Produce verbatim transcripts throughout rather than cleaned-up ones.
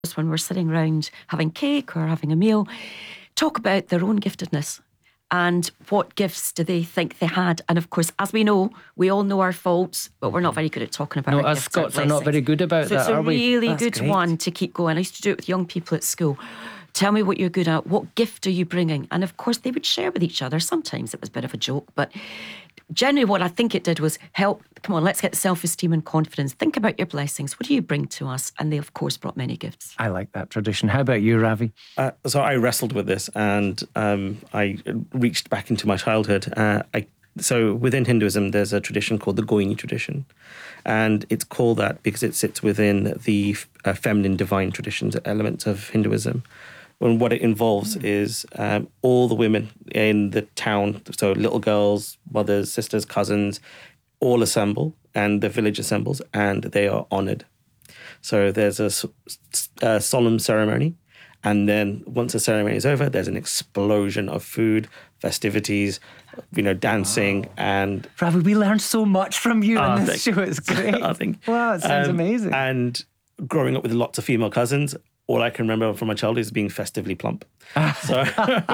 when we're sitting around having cake or having a meal, talk about their own giftedness and what gifts do they think they had. And of course, as we know, we all know our faults, but we're not very good at talking about No, our us gifts or Scots are not blessings. very good about so that, it's a are we? really That's good great. one to keep going. I used to do it with young people at school. Tell me what you're good at. What gift are you bringing? And of course, they would share with each other. Sometimes it was a bit of a joke, but generally what I think it did was help. Come on, let's get self-esteem and confidence. Think about your blessings. What do you bring to us? And they, of course, brought many gifts. I like that tradition. How about you, Ravi? Uh, so I wrestled with this, and um, I reached back into my childhood. Uh, I, so within Hinduism, there's a tradition called the Goini tradition, and it's called that because it sits within the uh, feminine divine traditions, elements of Hinduism. And what it involves mm. is um, all the women in the town, so little girls, mothers, sisters, cousins, all assemble, and the village assembles, and they are honoured. So there's a, a solemn ceremony, and then once the ceremony is over, there's an explosion of food, festivities, you know, dancing, wow. and Ravi, we learned so much from you uh, on this show. It's great. I think. Wow, it sounds um, amazing. And growing up with lots of female cousins, all I can remember from my childhood is being festively plump. so,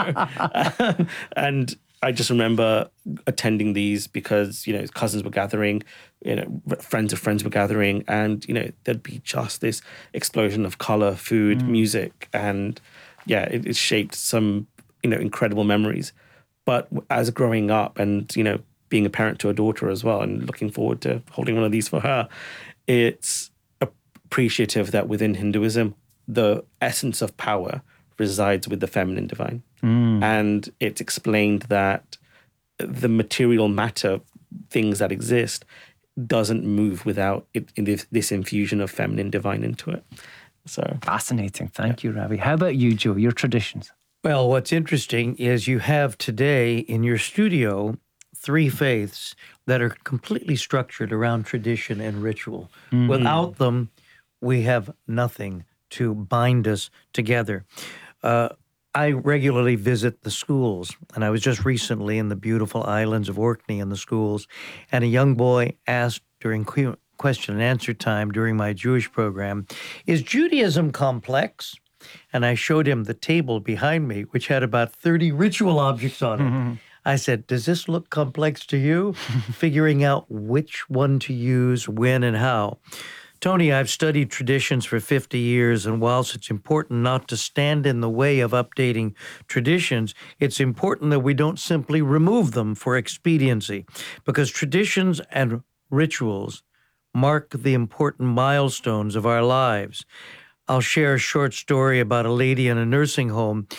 and I just remember attending these because, you know, cousins were gathering, you know, friends of friends were gathering, and, you know, there'd be just this explosion of colour, food, mm. music, and yeah, it, it shaped some, you know, incredible memories. But as growing up and, you know, being a parent to a daughter as well and looking forward to holding one of these for her, it's appreciative that within Hinduism, the essence of power resides with the feminine divine. Mm. And it's explained that the material matter, things that exist, doesn't move without it, this infusion of feminine divine into it. So fascinating. Thank yeah. you, Ravi. How about you, Joe, your traditions? Well, what's interesting is you have today in your studio three faiths that are completely structured around tradition and ritual. Mm. Without them, we have nothing to bind us together. Uh, I regularly visit the schools, and I was just recently in the beautiful islands of Orkney in the schools, and a young boy asked during question and answer time during my Jewish program, is Judaism complex? And I showed him the table behind me, which had about thirty ritual objects on it. Mm-hmm. I said, does this look complex to you? Figuring out which one to use, when, and how. Tony, I've studied traditions for fifty years, and whilst it's important not to stand in the way of updating traditions, it's important that we don't simply remove them for expediency, because traditions and rituals mark the important milestones of our lives. I'll share a short story about a lady in a nursing home.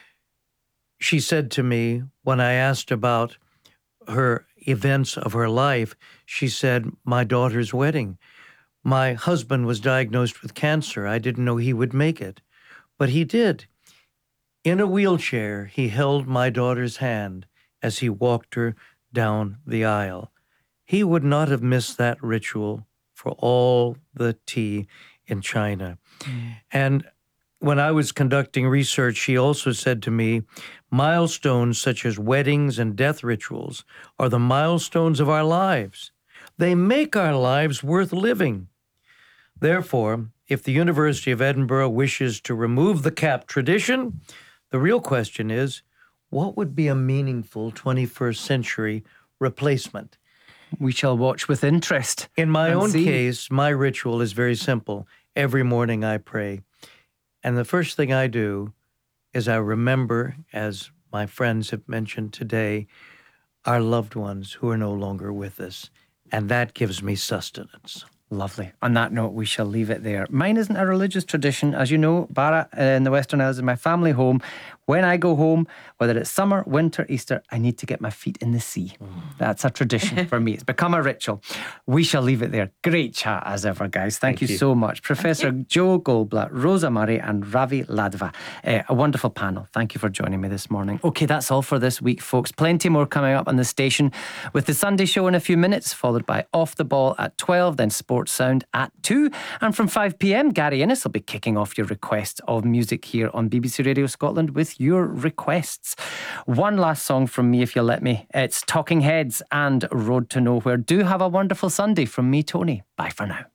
She said to me, when I asked about her events of her life, she said, my daughter's wedding. My husband was diagnosed with cancer. I didn't know he would make it, but he did. In a wheelchair, he held my daughter's hand as he walked her down the aisle. He would not have missed that ritual for all the tea in China. Mm. And when I was conducting research, she also said to me, milestones such as weddings and death rituals are the milestones of our lives. They make our lives worth living. Therefore, if the University of Edinburgh wishes to remove the cap tradition, the real question is, what would be a meaningful twenty-first century replacement? We shall watch with interest. In my own see. case, my ritual is very simple. Every morning I pray. And the first thing I do is I remember, as my friends have mentioned today, our loved ones who are no longer with us. And that gives me sustenance. Lovely. On that note, we shall leave it there. Mine isn't a religious tradition. As you know, Barra in the Western Isles is my family home. When I go home, whether it's summer, winter, Easter, I need to get my feet in the sea. Mm. That's a tradition for me. It's become a ritual. We shall leave it there. Great chat as ever, guys. Thank, Thank you, you so much. Professor Joe Goldblatt, Rosa Murray and Ravi Ladva. Uh, a wonderful panel. Thank you for joining me this morning. Okay, that's all for this week, folks. Plenty more coming up on the station with the Sunday show in a few minutes, followed by Off the Ball at twelve, then Sports Sound at two. And from five p.m, Gary Innes will be kicking off your requests of music here on B B C Radio Scotland with your requests. One last song from me, if you'll let me. It's Talking Heads and Road to Nowhere. Do have a wonderful Sunday from me, Tony. Bye for now.